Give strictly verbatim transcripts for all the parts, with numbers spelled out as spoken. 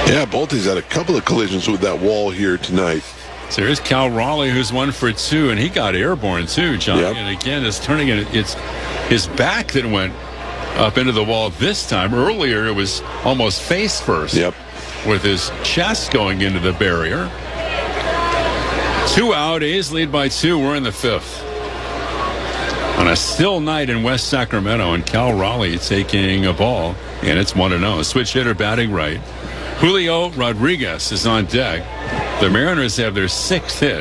Yeah, Bolte's had a couple of collisions with that wall here tonight. So here's Cal Raleigh, who's one for two, and he got airborne too, John. Yep. And again, it's turning it. It's his back that went up into the wall this time. Earlier, it was almost face first. Yep. With his chest going into the barrier. Two out. A's lead by two. We're in the fifth. On a still night in West Sacramento, and Cal Raleigh taking a ball, and it's one to oh. Switch hitter batting right. Julio Rodriguez is on deck. The Mariners have their sixth hit.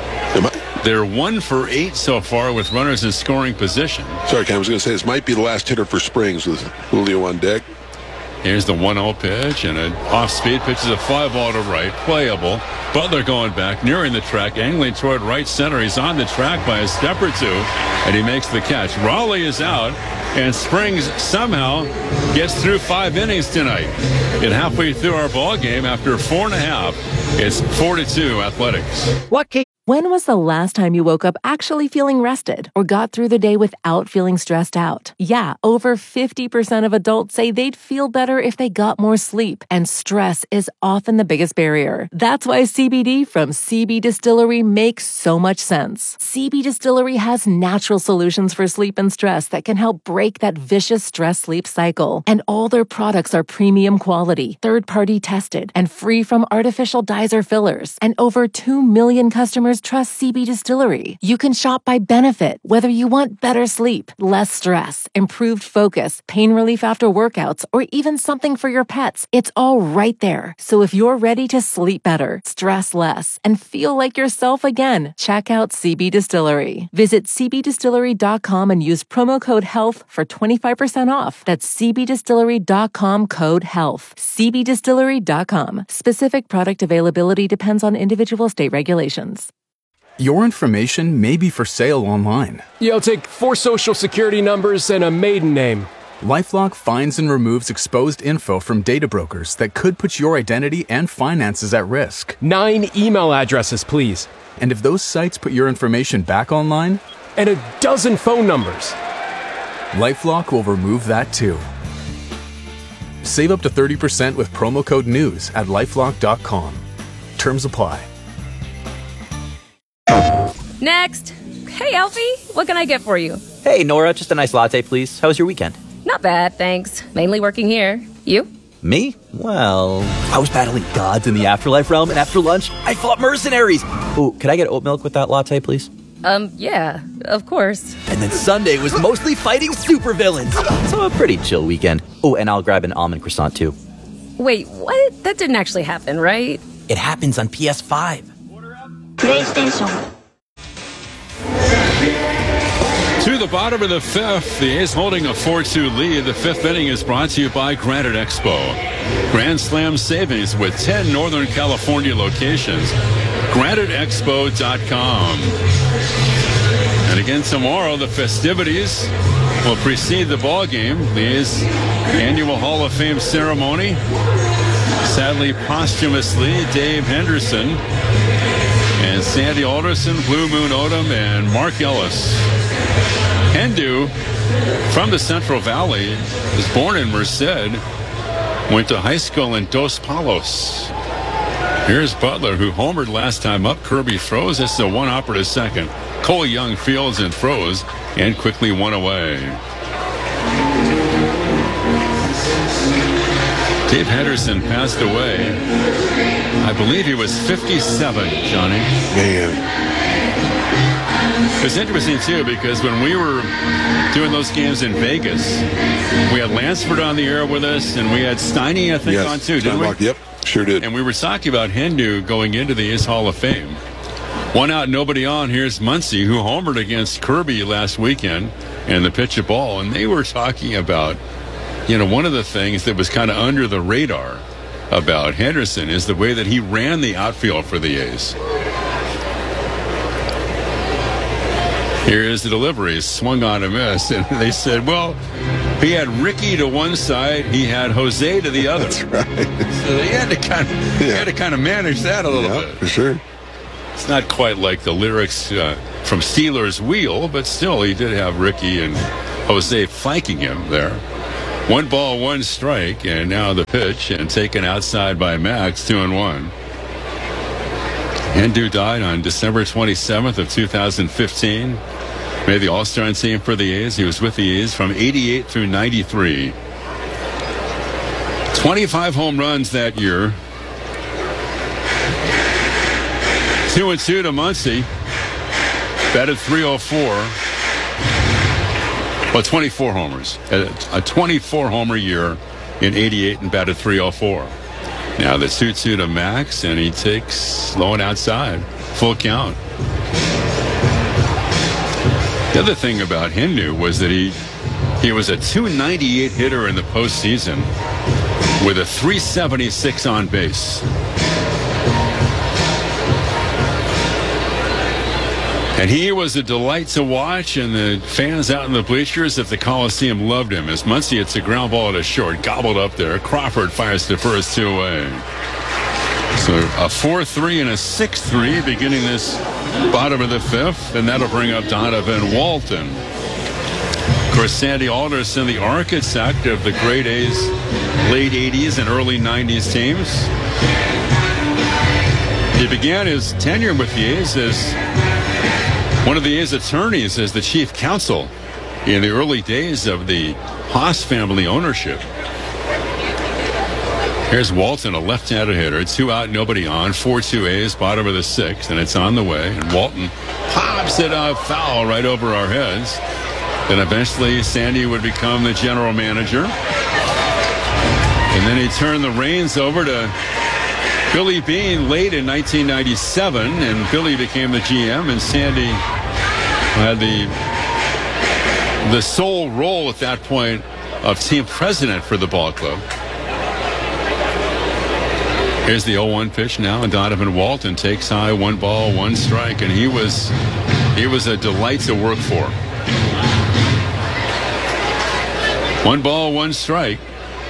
They're one for eight so far with runners in scoring position. Sorry, Ken, I was going to say this might be the last hitter for Springs with Julio on deck. Here's the one oh pitch, and an off-speed pitch is a fly ball to right, playable. Butler going back, nearing the track, angling toward right center. He's on the track by a step or two, and he makes the catch. Raleigh is out, and Springs somehow gets through five innings tonight. And halfway through our ball game, after four and a half, it's four to two Athletics. What can- When was the last time you woke up actually feeling rested or got through the day without feeling stressed out? Yeah, over fifty percent of adults say they'd feel better if they got more sleep, and stress is often the biggest barrier. That's why C B D from C B Distillery makes so much sense. C B Distillery has natural solutions for sleep and stress that can help break that vicious stress-sleep cycle. And all their products are premium quality, third-party tested, and free from artificial dyes or fillers. And over two million customers trust C B Distillery. You can shop by benefit, whether you want better sleep, less stress, improved focus, pain relief after workouts, or even something for your pets. It's all right there. So if you're ready to sleep better, stress less, and feel like yourself again, check out C B Distillery. Visit c b distillery dot com and use promo code HEALTH for twenty-five percent off. That's c b distillery dot com code HEALTH. c b distillery dot com. Specific product availability depends on individual state regulations. Your information may be for sale online. Yeah, I'll take four social security numbers and a maiden name. LifeLock finds and removes exposed info from data brokers that could put your identity and finances at risk. Nine email addresses, please. And if those sites put your information back online? And a dozen phone numbers. LifeLock will remove that too. Save up to thirty percent with promo code NEWS at lifelock dot com. Terms apply. Next. Hey, Alfie, what can I get for you? Hey, Nora, just a nice latte, please. How was your weekend? Not bad, thanks. Mainly working here. You? Me? Well, I was battling gods in the afterlife realm, and after lunch, I fought mercenaries. Oh, could I get oat milk with that latte, please? Um, yeah, of course. And then Sunday was mostly fighting supervillains. So a pretty chill weekend. Oh, and I'll grab an almond croissant, too. Wait, what? That didn't actually happen, right? It happens on P S five. PlayStation. To the bottom of the fifth, the A's holding a four two lead. The fifth inning is brought to you by Granite Expo. Grand Slam savings with ten Northern California locations. granite expo dot com. And again tomorrow, the festivities will precede the ball game. The A's annual Hall of Fame ceremony. Sadly, posthumously, Dave Henderson and Sandy Alderson, Blue Moon Odom, and Mark Ellis. Hendu, from the Central Valley, was born in Merced, went to high school in Dos Palos. Here's Butler, who homered last time up. Kirby throws. This is a one operative second. Cole Young fields and throws, and quickly one away. Dave Henderson passed away. I believe he was fifty-seven, Johnny. Man. It's interesting, too, because when we were doing those games in Vegas, we had Lansford on the air with us, and we had Steiny, I think, yes, on, too, didn't we? Yep, sure did. And we were talking about Hendu going into the A's Hall of Fame. One out, nobody on. Here's Muncy, who homered against Kirby last weekend in the pitch of ball, and they were talking about, you know, one of the things that was kind of under the radar about Henderson is the way that he ran the outfield for the A's. Here is the delivery, swung on a miss, and they said, well, he had Ricky to one side, he had Jose to the other. That's right. So he had to kind of, yeah. he had to kind of manage that a little yeah, bit. For sure. It's not quite like the lyrics uh, from Steelers Wheel, but still, he did have Ricky and Jose flanking him there. One ball, one strike, and now the pitch, and taken outside by Max, two and one. Hendu died on December twenty-seventh of two thousand fifteen. Made the All-Star team for the A's. He was with the A's from eighty-eight through ninety-three. twenty-five home runs that year. Two and two to Muncy. Batted three oh four. Well, twenty-four homers. A twenty-four homer year in eighty-eight and batted three oh four. Now the two two to Max, and he takes low and outside. Full count. The other thing about Hendu was that he he was a two ninety-eight hitter in the postseason with a three seventy-six on base. And he was a delight to watch, and the fans out in the bleachers at the Coliseum loved him. As Muncy hits a ground ball to short, gobbled up there. Crawford fires to first, two away. So a four three and a six three beginning this bottom of the fifth, and that'll bring up Donovan Walton. Of course, Sandy Alderson, the architect of the great A's late eighties and early nineties teams. He began his tenure with the A's as one of the A's attorneys, as the chief counsel in the early days of the Haas family ownership. Here's Walton, a left-handed hitter. Two out, nobody on. four two A's, bottom of the sixth, and it's on the way. And Walton pops it out foul right over our heads. Then eventually Sandy would become the general manager. And then he turned the reins over to Billy Beane late in nineteen ninety-seven, and Billy became the G M, and Sandy had the the sole role at that point of team president for the ball club. Here's the oh one pitch now, and Donovan Walton takes high, one ball, one strike, and he was he was a delight to work for. One ball, one strike.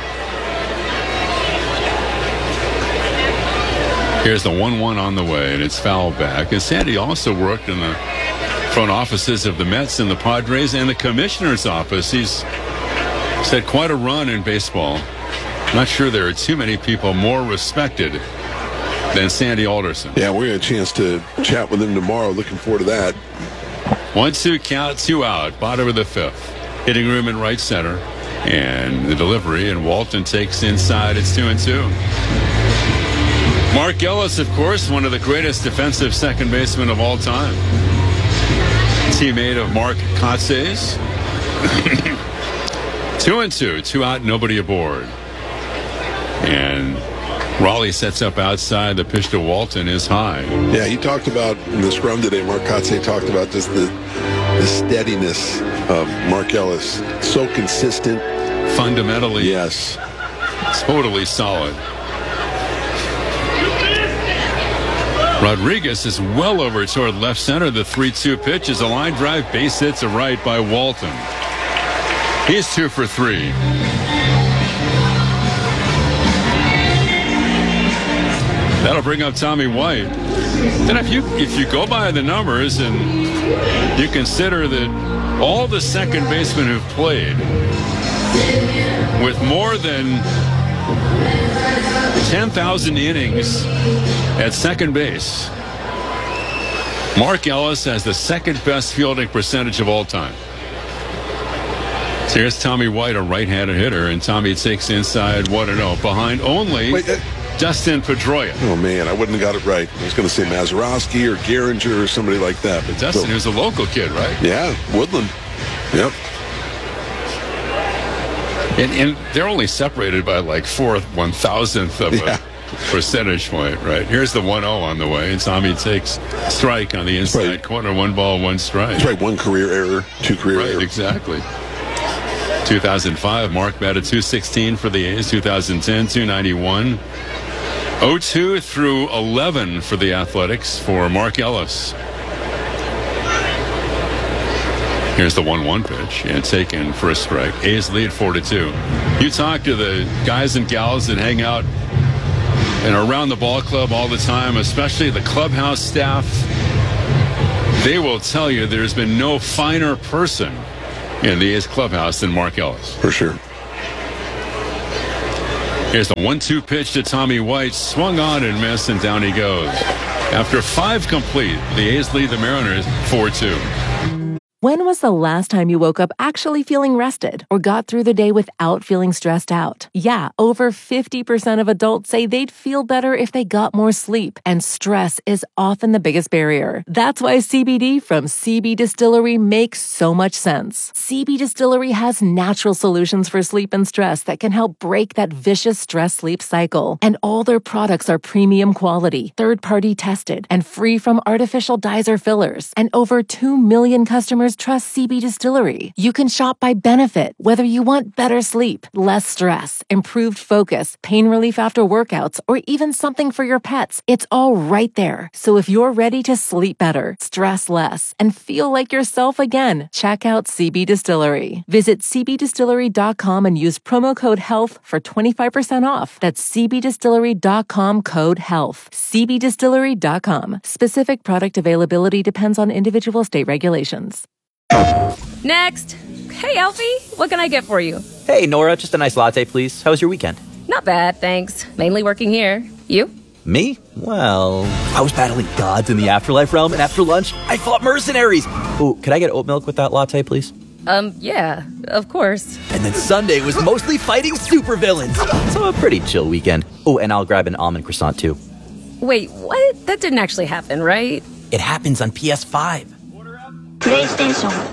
Here's the one one on the way, and it's fouled back. And Sandy also worked in the front offices of the Mets and the Padres and the commissioner's office. He's had quite a run in baseball. Not sure there are too many people more respected than Sandy Alderson. Yeah, we had a chance to chat with him tomorrow. Looking forward to that. One, two count, two out. Bottom of the fifth. Hitting room in right center. And the delivery, and Walton takes inside. It's two and two. Mark Ellis, of course, one of the greatest defensive second basemen of all time. Teammate of Mark Kotze's. Two and two. Two out, nobody aboard. And Raleigh sets up outside. The pitch to Walton is high. Yeah, he talked about in the scrum today, Mark Kotze talked about just the, the steadiness of Mark Ellis. So consistent. Fundamentally. Yes. Totally solid. Rodriguez is well over toward left center. The three two pitch is a line drive, base hit to right by Walton. He's two for three. That'll bring up Tommy White. Then if you if you go by the numbers and you consider that all the second basemen who've played with more than ten thousand innings at second base, Mark Ellis has the second best fielding percentage of all time. So here's Tommy White, a right-handed hitter, and Tommy takes inside one and oh, behind only Wait, uh, Dustin Pedroia. Oh, man, I wouldn't have got it right. I was going to say Mazeroski or Gehringer or somebody like that. But Dustin, so, who's a local kid, right? Yeah, Woodland. Yep. And, and they're only separated by like four one-thousandth of yeah. a percentage point, right? Here's the one oh on the way, and Tommy takes strike on the inside right. corner. One ball, one strike. That's right, one career error, two career right, error. Exactly. two thousand five, Mark batted two sixteen for the A's. two thousand ten, two ninety-one. oh two through eleven for the Athletics for Mark Ellis. Here's the one one pitch, and taken for a strike. A's lead four to two. You talk to the guys and gals that hang out and are around the ball club all the time, especially the clubhouse staff. They will tell you there's been no finer person in the A's clubhouse than Mark Ellis. For sure. Here's the one two pitch to Tommy White. Swung on and missed, and down he goes. After five complete, the A's lead the Mariners four two. When was the last time you woke up actually feeling rested or got through the day without feeling stressed out? Yeah, over fifty percent of adults say they'd feel better if they got more sleep, and stress is often the biggest barrier. That's why C B D from C B Distillery makes so much sense. C B Distillery has natural solutions for sleep and stress that can help break that vicious stress-sleep cycle. And all their products are premium quality, third-party tested, and free from artificial dyes or fillers. And over two million customers trust C B Distillery. You can shop by benefit, whether you want better sleep, less stress, improved focus, pain relief after workouts, or even something for your pets. It's all right there. So if you're ready to sleep better, stress less, and feel like yourself again, check out C B Distillery. Visit c b distillery dot com and use promo code HEALTH for twenty-five percent off. That's c b distillery dot com code HEALTH. c b distillery dot com. Specific product availability depends on individual state regulations. Next. Hey, Alfie, what can I get for you? Hey, Nora, just a nice latte, please. How was your weekend? Not bad, thanks. Mainly working here. You? Me? Well, I was battling gods in the afterlife realm, and after lunch, I fought mercenaries. Oh, could I get oat milk with that latte, please? Um, yeah, of course. And then Sunday was mostly fighting supervillains. So a pretty chill weekend. Oh, and I'll grab an almond croissant, too. Wait, what? That didn't actually happen, right? It happens on P S five. PlayStation.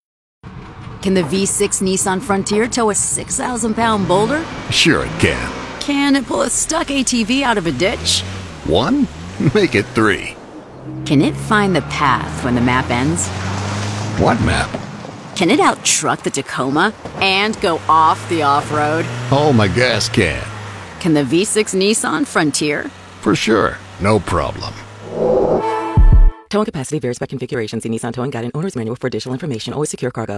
Can the V six Nissan Frontier tow a six thousand pound boulder? Sure it can. Can it pull a stuck A T V out of a ditch? One? Make it three. Can it find the path when the map ends? What map? Can it out-truck the Tacoma and go off the off-road? Oh, my gas can. Can the V six Nissan Frontier? For sure. No problem. Towing capacity varies by configuration. See Nissan Towing Guide and Owner's Manual for additional information. Always secure cargo.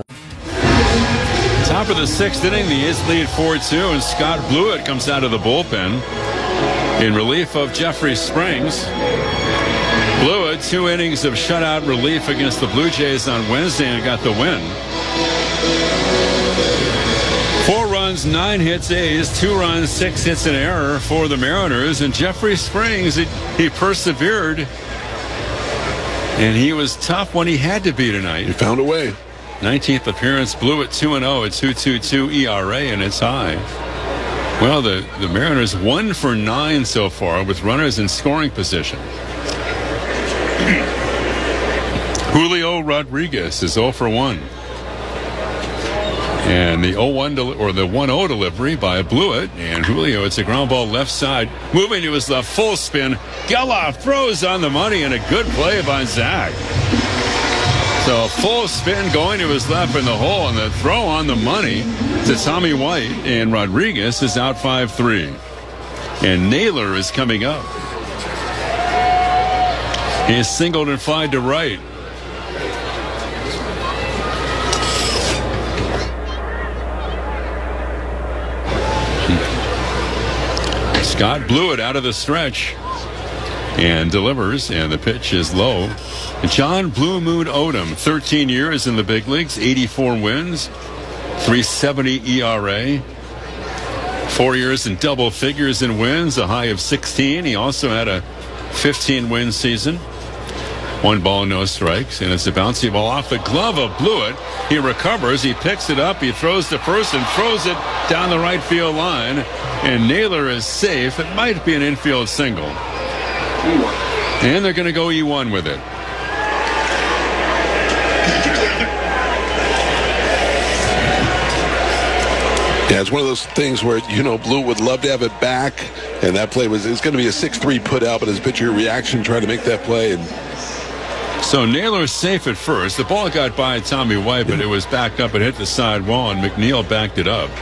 Top of the sixth inning, the A's lead four two, and Scott Blewett comes out of the bullpen in relief of Jeffrey Springs. Blewett, two innings of shutout relief against the Blue Jays on Wednesday and got the win. Four runs, nine hits A's, two runs, six hits in error for the Mariners, and Jeffrey Springs, he, he persevered. And he was tough when he had to be tonight. He found a way. nineteenth appearance, Blewett two and oh, a two point two two E R A, and it's high. Well, the, the Mariners one for nine so far with runners in scoring position. Julio Rodriguez is oh for one. And the oh one del- or the one oh delivery by Blewett, and Julio, it's a ground ball left side, moving to his left, full spin. Geloff throws on the money, and a good play by Zach. So full spin going to his left in the hole, and the throw on the money to Tommy White, and Rodriguez is out five three. And Naylor is coming up. He is singled and flied to right. Scott Blewett out of the stretch and delivers, and the pitch is low. John Blue Moon Odom, thirteen years in the big leagues, eighty-four wins, three seventy E R A, four years in double figures in wins, a high of sixteen. He also had a fifteen win season. One ball, no strikes, and it's a bouncy ball off the glove of Blewett. He recovers, he picks it up, he throws to first and throws it down the right field line, and Naylor is safe. It might be an infield single. And they're going to go E one with it. Yeah, it's one of those things where, you know, Blue would love to have it back, and that play was, it's going to be a six three put out, but his pitcher reaction tried to make that play. And so Naylor's safe at first. The ball got by Tommy White, but it was backed up and hit the side wall, and McNeil backed it up.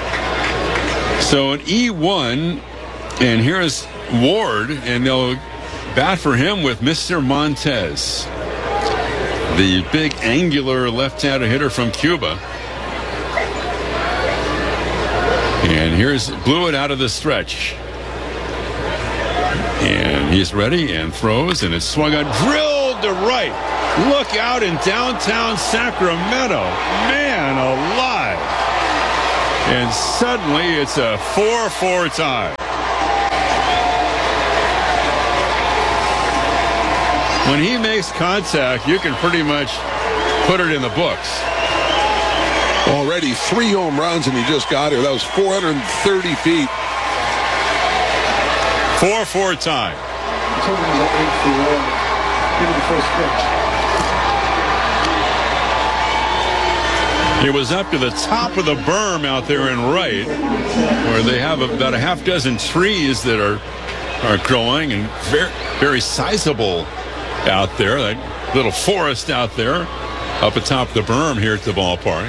So an E one, and here's Ward, and they'll bat for him with Mister Montez, the big angular left-handed hitter from Cuba. And here's Blewett out of the stretch. And he's ready and throws, and it's swung on, drilled to right. Look out in downtown Sacramento. Man alive. And suddenly it's a four four tie. When he makes contact, you can pretty much put it in the books. Already three home runs, and he just got here. That was four hundred thirty feet. four four tie. It was up to the top of the berm out there in right, where they have about a half dozen trees that are are growing and very, very sizable out there. That little forest out there up atop the berm here at the ballpark.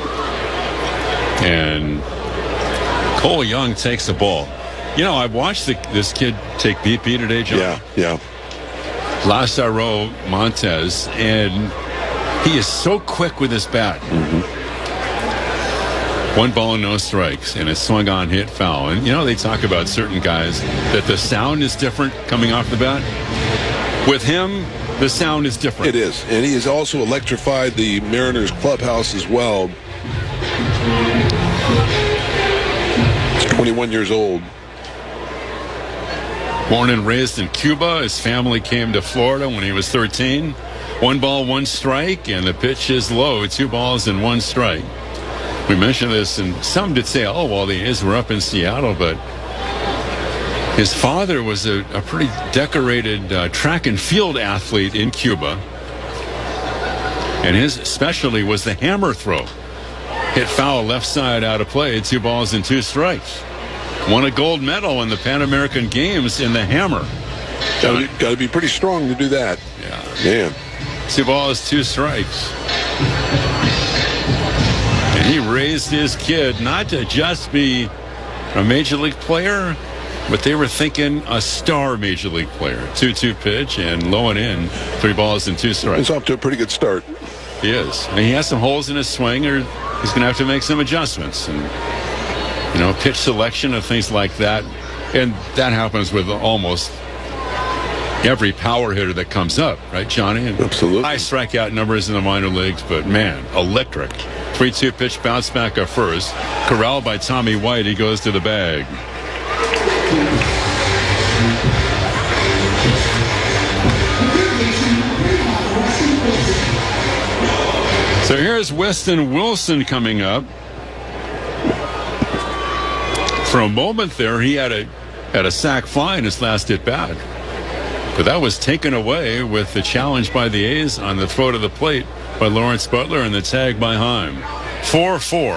And Cole Young takes the ball. You know, I watched the, this kid take B P today, John. Yeah, yeah. Lazaro Montes, and he is so quick with his bat. Mm-hmm. One ball and no strikes, and a swung on hit foul. And, you know, they talk about certain guys that the sound is different coming off the bat. With him, the sound is different. It is. And he has also electrified the Mariners clubhouse as well. He's twenty-one years old. Born and raised in Cuba, his family came to Florida when he was thirteen. One ball, one strike, and the pitch is low. Two balls and one strike. We mentioned this, and some did say, oh, well, the A's were up in Seattle, but his father was a, a pretty decorated uh, track and field athlete in Cuba, and his specialty was the hammer throw. Hit foul left side out of play, two balls and two strikes. Won a gold medal in the Pan American Games in the hammer. Got to, got to be pretty strong to do that. Yeah. Man. Two balls, two strikes. And he raised his kid not to just be a major league player, but they were thinking a star major league player. two two pitch and low and in, three balls and two strikes. He's off to a pretty good start. He is. And he has some holes in his swing, or he's going to have to make some adjustments. And, you know, pitch selection and things like that. And that happens with almost every power hitter that comes up, right, Johnny? And absolutely. High strikeout numbers in the minor leagues, but, man, electric. three two pitch bounce back at first. Corralled by Tommy White. He goes to the bag. So here's Weston Wilson coming up. For a moment there, he had a had a sac fly in his last at bat. But that was taken away with the challenge by the A's on the throw to the plate by Lawrence Butler and the tag by Heim. four four.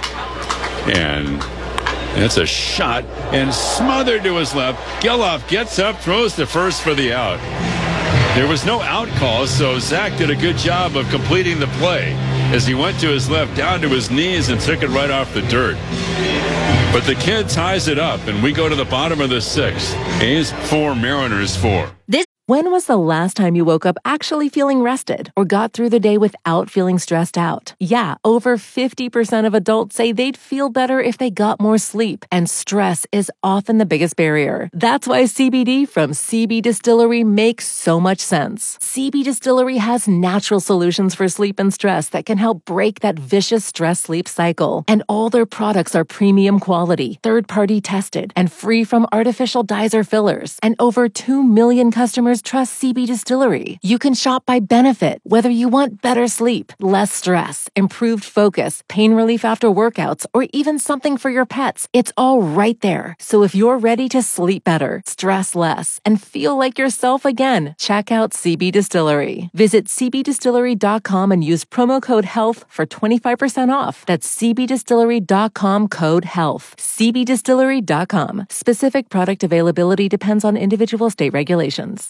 And it's a shot and smothered to his left. Geloff gets up, throws to first for the out. There was no out call, so Zach did a good job of completing the play as he went to his left, down to his knees, and took it right off the dirt. But the kid ties it up, and we go to the bottom of the sixth. A's four, Mariners four. This When was the last time you woke up actually feeling rested or got through the day without feeling stressed out? Yeah, over fifty percent of adults say they'd feel better if they got more sleep, and stress is often the biggest barrier. That's why C B D from C B Distillery makes so much sense. C B Distillery has natural solutions for sleep and stress that can help break that vicious stress-sleep cycle. And all their products are premium quality, third-party tested, and free from artificial dyes or fillers. And over two million customers trust C B Distillery. You can shop by benefit, whether you want better sleep, less stress, improved focus, pain relief after workouts, or even something for your pets. It's all right there. So if you're ready to sleep better, stress less, and feel like yourself again, check out C B Distillery. Visit c b distillery dot com and use promo code HEALTH for twenty-five percent off. That's c b distillery dot com code HEALTH. c b distillery dot com. Specific product availability depends on individual state regulations.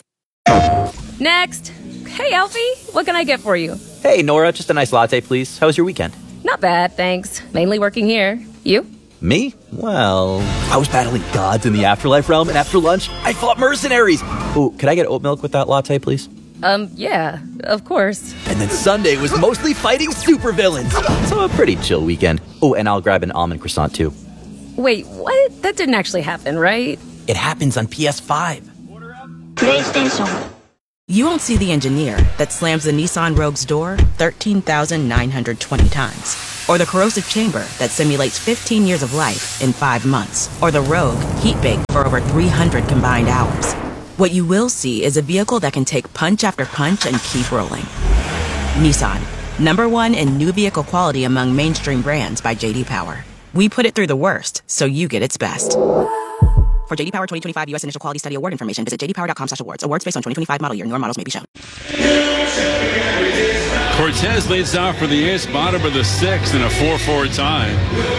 Next. Hey, Alfie, what can I get for you? Hey, Nora, just a nice latte, please. How was your weekend? Not bad, thanks. Mainly working here. You? Me? Well, I was battling gods in the afterlife realm, and after lunch, I fought mercenaries. Oh, could I get oat milk with that latte, please? Um, yeah, of course. And then Sunday was mostly fighting supervillains. So a pretty chill weekend. Oh, and I'll grab an almond croissant, too. Wait, what? That didn't actually happen, right? It happens on P S five. PlayStation. You won't see the engineer that slams the Nissan Rogue's door thirteen thousand nine hundred twenty times. or the corrosive chamber that simulates fifteen years of life in five months, or the Rogue heat bake for over three hundred combined hours. What you will see is a vehicle that can take punch after punch and keep rolling. Nissan, number one in new vehicle quality among mainstream brands by J D Power. We put it through the worst, so you get its best. For J D Power twenty twenty-five U S Initial Quality Study Award information, visit j d power dot com slash awards. Awards based on twenty twenty-five model year. Newer models may be shown. Cortez leads off for the A's, bottom of the sixth in a four four tie.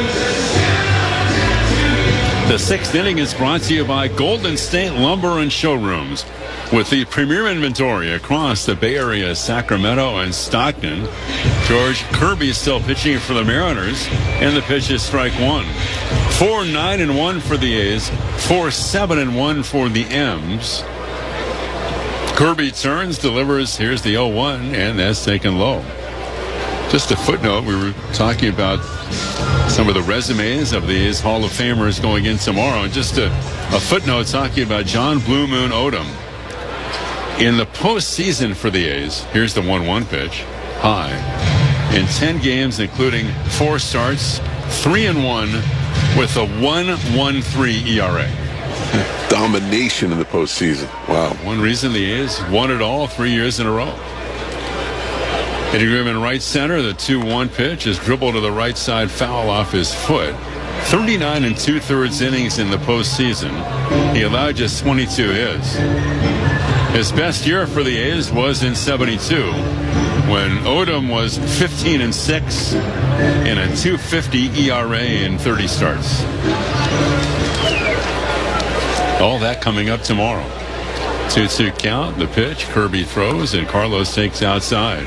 The sixth inning is brought to you by Golden State Lumber and Showrooms. With the premier inventory across the Bay Area, Sacramento, and Stockton, George Kirby still pitching for the Mariners, and the pitch is strike one. four nine and one for the A's, four seven and one for the M's. Kirby turns, delivers. Here's the oh one, and that's taken low. Just a footnote, we were talking about some of the resumes of these Hall of Famers going in tomorrow. And just a, a footnote talking about John Blue Moon Odom. In the postseason for the A's, here's the one one pitch, high. In ten games, including four starts, three and one with a one one three E R A. Domination in the postseason. Wow. One reason the A's won it all three years in a row. Hitting him in right center, the two one pitch is dribbled to the right side, foul off his foot. thirty-nine and two-thirds innings in the postseason. He allowed just twenty-two hits. His best year for the A's was in seventy-two, when Odom was fifteen and six and a two fifty E R A in thirty starts. All that coming up tomorrow. two two count, the pitch, Kirby throws, and Carlos takes outside.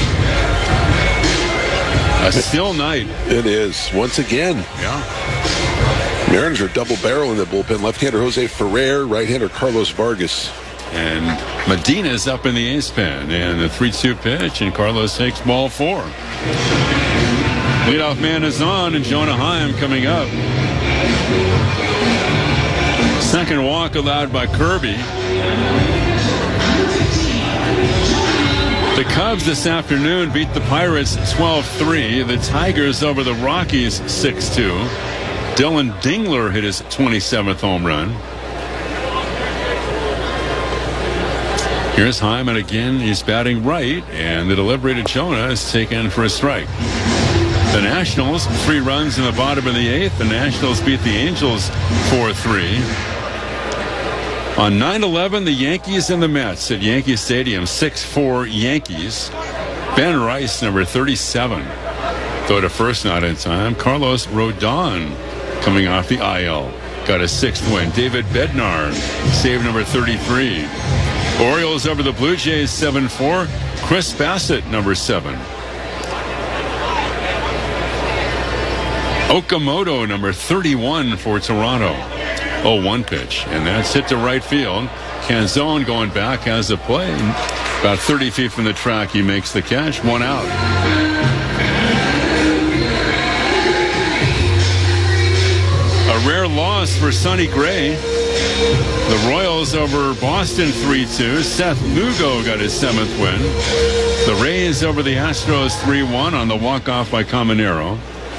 A still night. It is, once again. Yeah. Mariners are double barrel in the bullpen. Left-hander Jose Ferrer, right-hander Carlos Vargas. And Medina's up in the ace pen. And the three two pitch, and Carlos takes ball four. Leadoff man is on, and Jonah Heim coming up. Second walk allowed by Kirby. The Cubs this afternoon beat the Pirates twelve three. The Tigers over the Rockies six two. Dylan Dingler hit his twenty-seventh home run. Here's Hyman again. He's batting right, and the delivery to Jonah is taken for a strike. The Nationals, three runs in the bottom of the eighth. The Nationals beat the Angels four three. On nine eleven, the Yankees and the Mets at Yankee Stadium, six four Yankees. Ben Rice, number thirty-seven, throw to first, not in time. Carlos Rodon coming off the I L, got a sixth win. David Bednar, save number thirty-three. Orioles over the Blue Jays, seven four. Chris Bassett, number seven. Okamoto, number thirty-one for Toronto. oh one pitch, and that's hit to right field. Canzone going back has a play. About thirty feet from the track, he makes the catch. One out. A rare loss for Sonny Gray. The Royals over Boston three two. Seth Lugo got his seventh win. The Rays over the Astros three one on the walk-off by Caminero.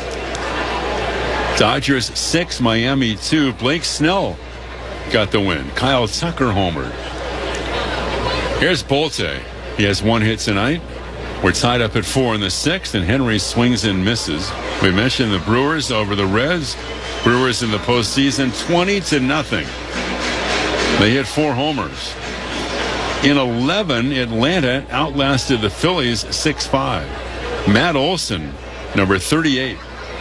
Dodgers six, Miami two. Blake Snell got the win. Kyle Tucker homered. Here's Bolte. He has one hit tonight. We're tied up at four in the sixth, and Henry swings and misses. We mentioned the Brewers over the Reds. Brewers in the postseason, twenty to nothing. They hit four homers. In eleven, Atlanta outlasted the Phillies six five. Matt Olson, number thirty-eight.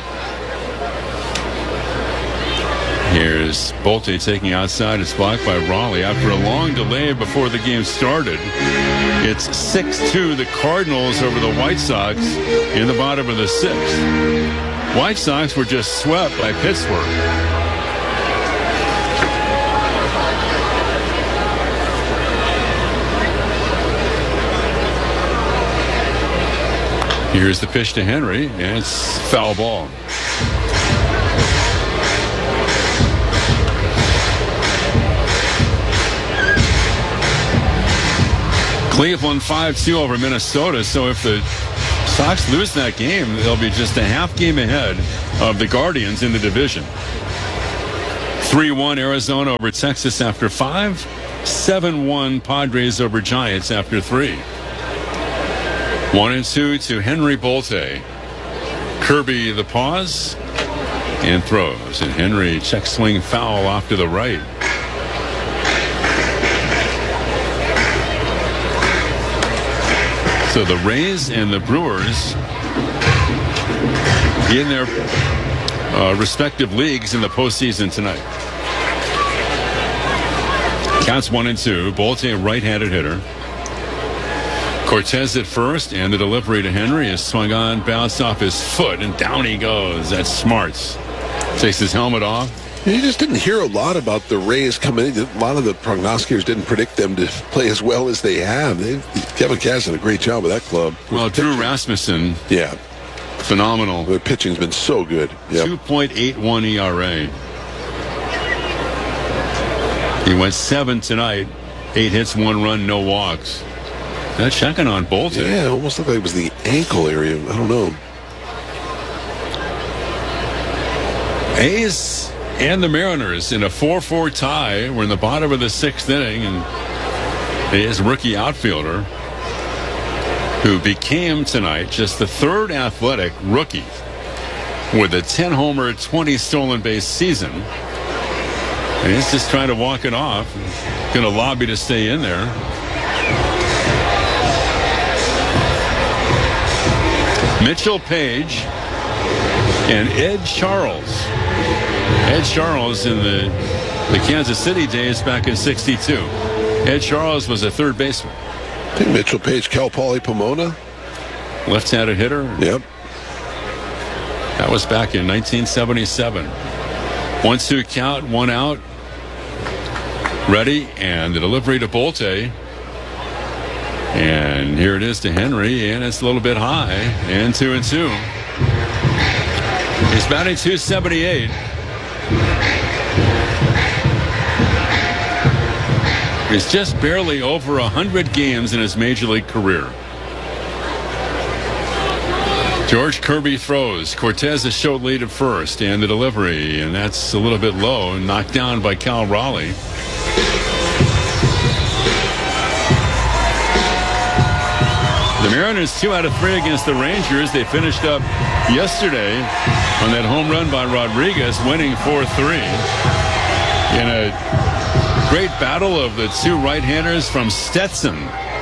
Here's Bolte taking outside. It's blocked by Raleigh after a long delay before the game started. It's six two, the Cardinals over the White Sox in the bottom of the sixth. White Sox were just swept by Pittsburgh. Here's the pitch to Henry, and it's foul ball. Cleveland five two over Minnesota. So if the Sox lose that game, they'll be just a half game ahead of the Guardians in the division. three one Arizona over Texas after five. seven one Padres over Giants after three. One and two to Henry Bolte. Kirby the pause and throws. And Henry check swing foul off to the right. So the Rays and the Brewers in their uh, respective leagues in the postseason tonight. Counts one and two. Bolte, a right-handed hitter. Cortez at first, and the delivery to Henry is swung on, bounced off his foot, and down he goes. That's Smarts. Takes his helmet off. You just didn't hear a lot about the Rays coming in. A lot of the prognosticators didn't predict them to play as well as they have. They, Kevin Cash did a great job with that club. Well, Drew Rasmussen. Yeah. Phenomenal. The pitching's been so good. Yep. two point eight one E R A. He went seven tonight. Eight hits, one run, no walks. That's checking on Bolte. Yeah, it almost looked like it was the ankle area. I don't know. A's and the Mariners in a four four tie. We're in the bottom of the sixth inning, and A's rookie outfielder, who became tonight just the third Athletic rookie with a ten homer, twenty stolen base season. And he's just trying to walk it off. Going to lobby to stay in there. Mitchell Page and Ed Charles. Ed Charles in the, the Kansas City days back in sixty-two. Ed Charles was a third baseman. I think Mitchell Page, Cal Poly Pomona. Left-handed hitter. Yep. That was back in nineteen seventy-seven. one two count, one out. Ready, and the delivery to Bolte. And here it is to Henry, and it's a little bit high. And two and two. He's batting two seventy-eight. He's just barely over one hundred games in his major league career. George Kirby throws. Cortez is showed lead at first, and the delivery, and that's a little bit low, knocked down by Cal Raleigh. The Mariners two out of three against the Rangers. They finished up yesterday on that home run by Rodriguez, winning four three in a great battle of the two right-handers from Stetson.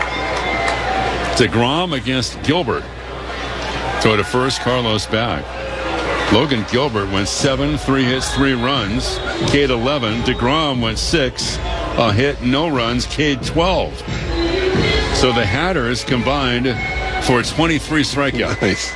DeGrom against Gilbert. Throw to first, Carlos back. Logan Gilbert went seven, three hits, three runs. K eleven. DeGrom went six, a hit, no runs. K twelve. So the Hatters combined for twenty-three strikeouts. Nice.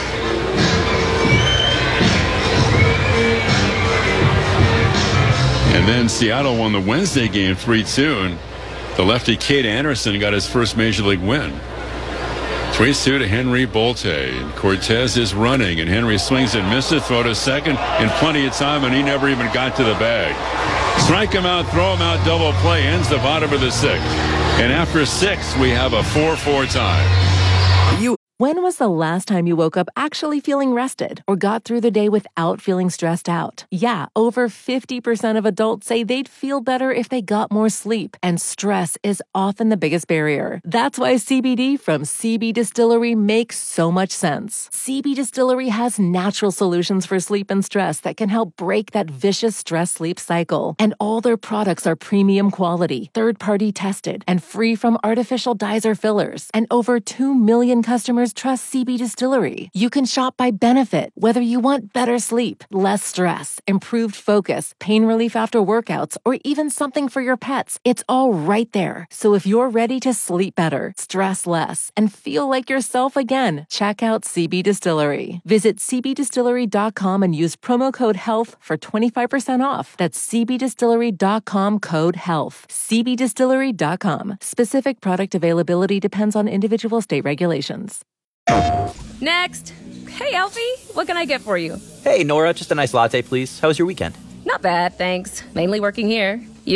And then Seattle won the Wednesday game three two, and the lefty Kate Anderson got his first major league win. three two to Henry Bolte. And Cortez is running, and Henry swings and misses. Throw to second in plenty of time, and he never even got to the bag. Strike him out, throw him out, double play. Ends the bottom of the sixth. And after six, we have a four four tie. You. When was the last time you woke up actually feeling rested or got through the day without feeling stressed out? Yeah, over fifty percent of adults say they'd feel better if they got more sleep, and stress is often the biggest barrier. That's why C B D from C B Distillery makes so much sense. C B Distillery has natural solutions for sleep and stress that can help break that vicious stress-sleep cycle. And all their products are premium quality, third-party tested, and free from artificial dyes or fillers. And over two million customers trust C B Distillery. You can shop by benefit, whether you want better sleep, less stress, improved focus, pain relief after workouts, or even something for your pets. It's all right there. So if you're ready to sleep better, stress less, and feel like yourself again, check out C B Distillery. Visit c b distillery dot com and use promo code HEALTH for twenty-five percent off. That's c b distillery dot com code HEALTH. c b distillery dot com. Specific product availability depends on individual state regulations. Next. Hey, Alfie, what can I get for you? Hey, Nora, just a nice latte, please. How was your weekend? Not bad, thanks. Mainly working here. You?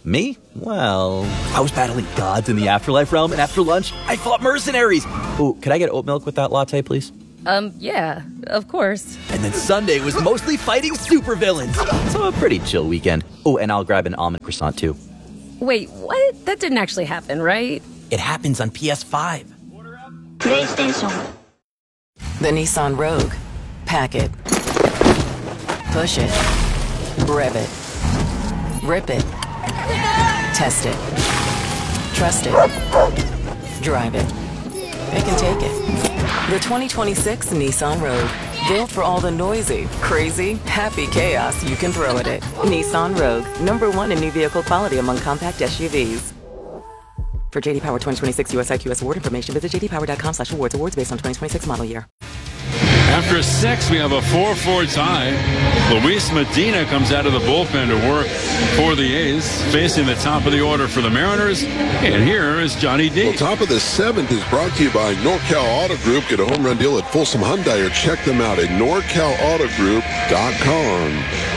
Me? Well, I was battling gods in the afterlife realm, and after lunch, I fought mercenaries. Oh, could I get oat milk with that latte, please? Um, yeah, of course. And then Sunday was mostly fighting supervillains. So a pretty chill weekend. Oh, and I'll grab an almond croissant, too. Wait, what? That didn't actually happen, right? It happens on P S five. PlayStation. The Nissan Rogue. Pack it. Push it. Rev it. Rip it. Test it. Trust it. Drive it. It can take it. The twenty twenty-six Nissan Rogue. Built for all the noisy, crazy, happy chaos you can throw at it. Nissan Rogue. Number one in new vehicle quality among compact S U Vs. For J D Power twenty twenty-six U S I Q S award information, visit j d power dot com slash awards. Awards based on twenty twenty-six model year. After six, we have a four four tie. Luis Medina comes out of the bullpen to work for the A's, facing the top of the order for the Mariners. And here is Johnny D. Well, top of the seventh is brought to you by NorCal Auto Group. Get a home run deal at Folsom Hyundai or check them out at nor cal auto group dot com.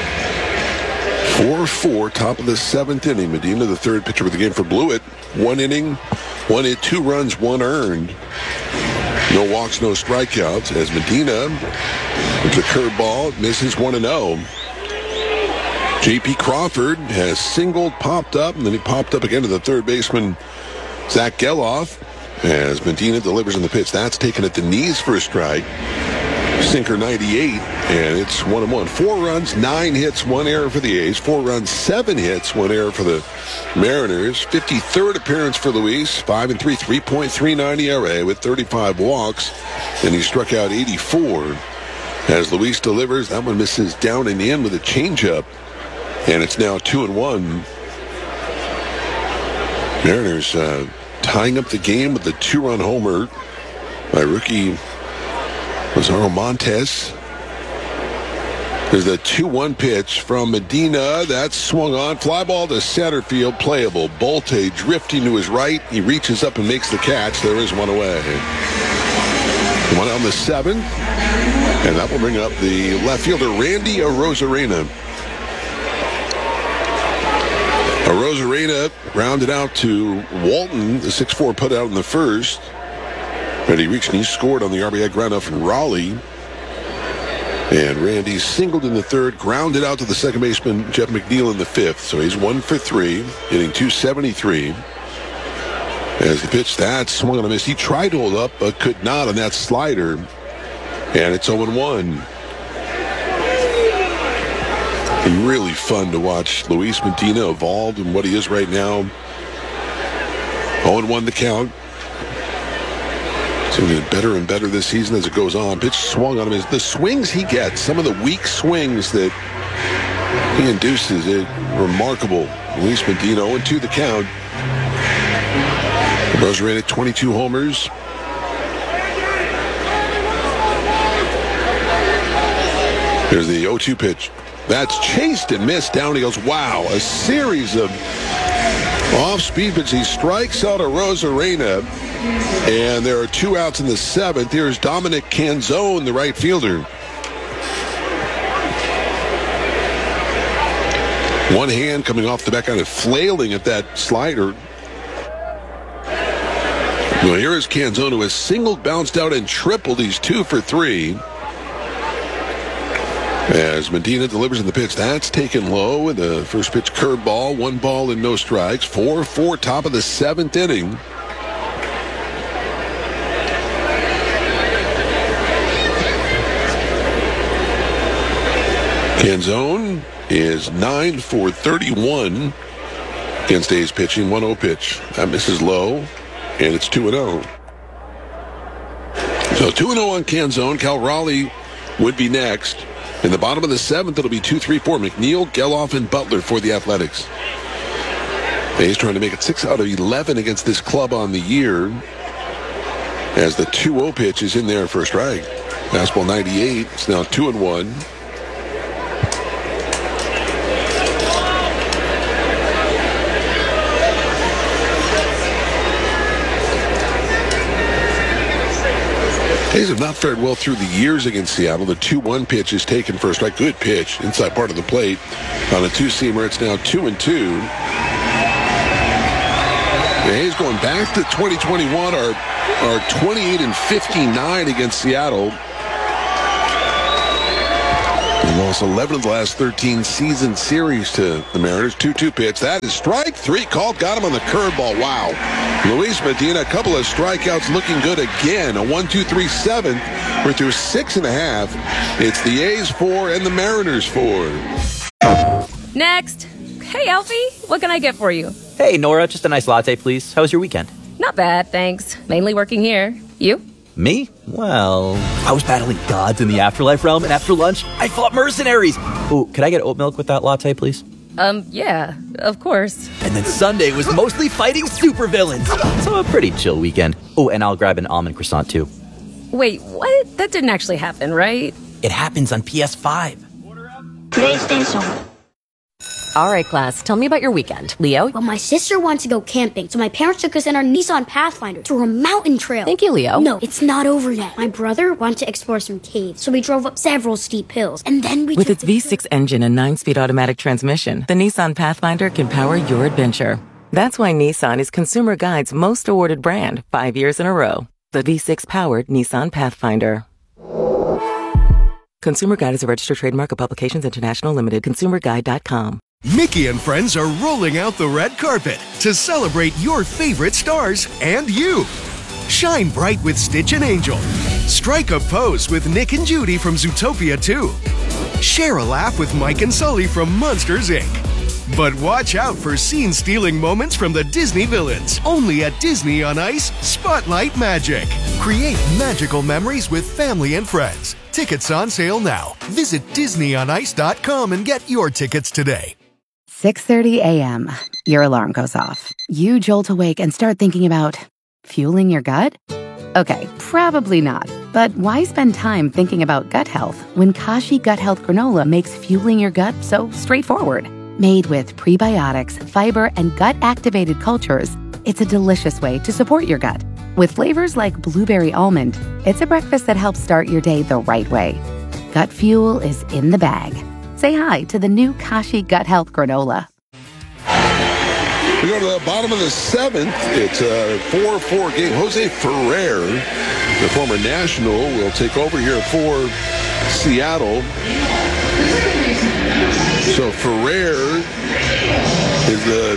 four four, top of the seventh inning. Medina, the third pitcher of the game for Blewett. One inning, one hit, two runs, one earned. No walks, no strikeouts, as Medina with the curveball misses one and oh. J P Crawford has singled, popped up, and then he popped up again to the third baseman, Zach Geloff, as Medina delivers in the pitch. That's taken at the knees for a strike. Sinker ninety-eight, and it's one and one. Four runs, nine hits, one error for the A's. Four runs, seven hits, one error for the Mariners. fifty-third appearance for Luis. Five and three, three point three nine E R A with thirty-five walks, and he struck out eighty-four. As Luis delivers, that one misses down in the end with a changeup, and it's now two and one. Mariners uh, tying up the game with a two-run homer by rookie Lazaro Montes. There's the two one pitch from Medina. That's swung on. Fly ball to center field. Playable. Bolte drifting to his right. He reaches up and makes the catch. There is one away. One on the seventh. And that will bring up the left fielder, Randy Arozarena. Arozarena grounded out to Walton. The six four put out in the first. But he reached and he scored on the R B I ground out from Raleigh. And Randy singled in the third, grounded out to the second baseman, Jeff McNeil, in the fifth. So he's one for three, hitting two seventy-three. As the pitch, that swung on a miss. He tried to hold up, but could not on that slider. And it's oh and one. Really fun to watch Luis Medina evolve in what he is right now. oh and one the count. It's going to get better and better this season as it goes on. Pitch swung on him. The swings he gets, some of the weak swings that he induces, it remarkable. Luis Medina oh and two the count. Arozarena at twenty-two homers. Here's the oh two pitch. That's chased and missed down. He goes, wow, a series of off-speed pitches. He strikes out Arozarena, and there are two outs in the seventh. Here's Dominic Canzone, the right fielder. One hand coming off the back, kind of flailing at that slider. Well, here is Canzone, who has singled, bounced out, and tripled. He's two for three. As Medina delivers in the pitch, that's taken low in the first pitch curveball, one ball and no strikes. four four, top of the seventh inning. Canzone is nine for thirty-one against A's pitching. one oh pitch. That misses low, and it's two and oh. So two and oh on Canzone. Cal Raleigh would be next. In the bottom of the seventh, it'll be two, three, four. McNeil, Geloff, and Butler for the Athletics. A's trying to make it six out of eleven against this club on the year, as the two oh pitch is in there for a strike. Fastball ninety-eight. It's now two and one. A's have not fared well through the years against Seattle. The two one pitch is taken for a strike. Good pitch inside part of the plate on a two-seamer. It's now two and two. The A's going back to twenty twenty-one are, are twenty-eight and fifty-nine against Seattle. They lost eleven of the last thirteen season series to the Mariners. two two pitch. That is strike three called. Got him on the curveball. Wow. Luis Medina, a couple of strikeouts, looking good again. A one two three seventh. We're through six and a half. It's the A's four and the Mariners four. Next. Hey, Alfie. What can I get for you? Hey, Nora. Just a nice latte, please. How was your weekend? Not bad, thanks. Mainly working here. You? Me? Well, I was battling gods in the afterlife realm, and after lunch, I fought mercenaries. Oh, could I get oat milk with that latte, please? Um, yeah, of course. And then Sunday was mostly fighting supervillains. So a pretty chill weekend. Oh, and I'll grab an almond croissant, too. Wait, what? That didn't actually happen, right? It happens on P S five. PlayStation. All right, class, tell me about your weekend. Leo? Well, my sister wanted to go camping, so my parents took us in our Nissan Pathfinder through a mountain trail. Thank you, Leo. No, it's not over yet. My brother wanted to explore some caves, so we drove up several steep hills, and then we With took its V six engine and nine-speed automatic transmission, the Nissan Pathfinder can power your adventure. That's why Nissan is Consumer Guide's most awarded brand five years in a row. The V six-powered Nissan Pathfinder. Consumer Guide is a registered trademark of Publications International Limited. consumer guide dot com. Mickey and friends are rolling out the red carpet to celebrate your favorite stars and you. Shine bright with Stitch and Angel. Strike a pose with Nick and Judy from Zootopia two. Share a laugh with Mike and Sully from Monsters, Incorporated. But watch out for scene-stealing moments from the Disney villains. Only at Disney on Ice, Spotlight Magic. Create magical memories with family and friends. Tickets on sale now. Visit disney on ice dot com and get your tickets today. six thirty a.m. Your alarm goes off. You jolt awake and start thinking about fueling your gut? Okay, probably not. But why spend time thinking about gut health when Kashi Gut Health Granola makes fueling your gut so straightforward? Made with prebiotics, fiber, and gut-activated cultures, it's a delicious way to support your gut. With flavors like blueberry almond, it's a breakfast that helps start your day the right way. Gut fuel is in the bag. Say hi to the new Kashi Gut Health Granola. We go to the bottom of the seventh. It's a four four game. Jose Ferrer, the former National, will take over here for Seattle. So Ferrer is the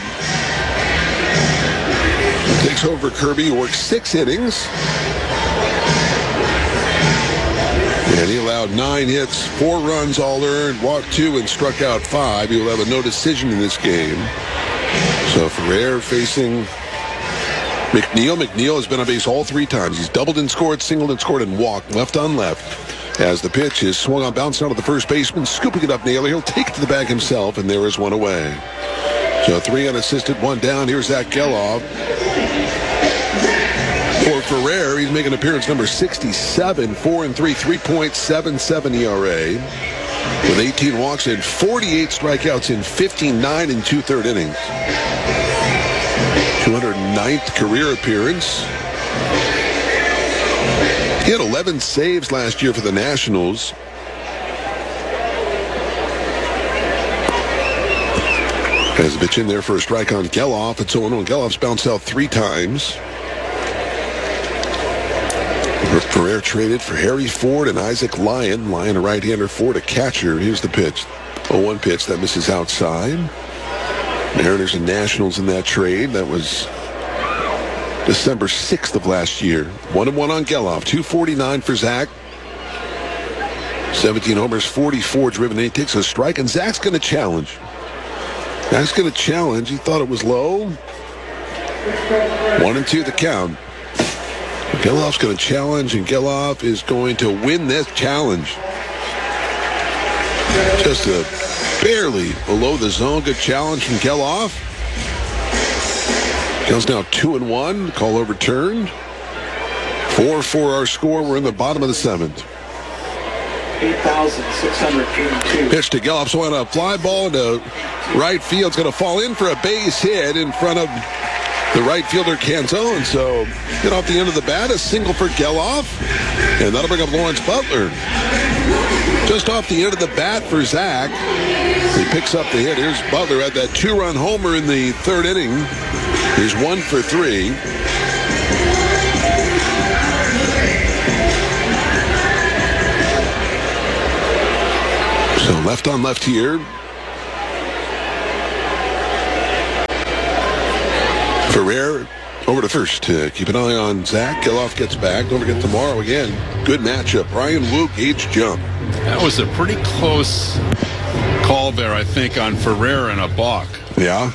takes over Kirby, works six innings. And he allowed nine hits, four runs all earned, walked two, and struck out five. He will have a no decision in this game. So Ferrer facing McNeil. McNeil has been on base all three times. He's doubled and scored, singled and scored, and walked left on left. As the pitch is swung on, bouncing out of the first baseman, scooping it up Naylor. He'll take it to the bag himself, and there is one away. So three unassisted, one down. Here's Zach Geloff. For Ferrer, he's making appearance number sixty-seven, four and three, three point seven seven E R A. With eighteen walks and forty-eight strikeouts in fifty-nine and two-third innings. two hundred ninth career appearance. He had eleven saves last year for the Nationals. Has a pitch in there for a strike on Geloff. It's oh one. Geloff's bounced out three times. Ferrer traded for Harry Ford and Isaac Lyon. Lyon, a right-hander, Ford, a catcher. Here's the pitch. oh one pitch that misses outside. Mariners and Nationals in that trade. That was December sixth of last year. One and one on Geloff. two forty-nine for Zach. seventeen homers, forty-four driven. And he takes a strike, and Zach's going to challenge. Zach's going to challenge. He thought it was low. One and two the count. Geloff's going to challenge, and Geloff is going to win this challenge. Just a barely below the zone. Good challenge from Geloff. Goes now two and one. Call overturned. Four for our score. We're in the bottom of the seventh. eight thousand six hundred eighty-two. Pitch to Geloff. So on a fly ball into right field. It's going to fall in for a base hit in front of the right fielder Canzone. So get off the end of the bat. A single for Geloff. And that'll bring up Lawrence Butler. Just off the end of the bat for Zach. He picks up the hit. Here's Butler at that two-run homer in the third inning. He's one for three. So left on left here. Ferrer over to first to keep an eye on Zach. Geloff gets back. Don't forget tomorrow again. Good matchup. Brian Wu, Gage Jump. That was a pretty close call there, I think, on Ferrer and a balk. Yeah.